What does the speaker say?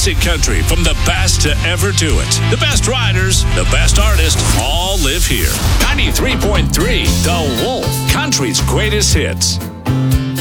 classic country from the best to ever do it. The best riders, the best artists, all live here. 93.3 The Wolf, country's greatest hits.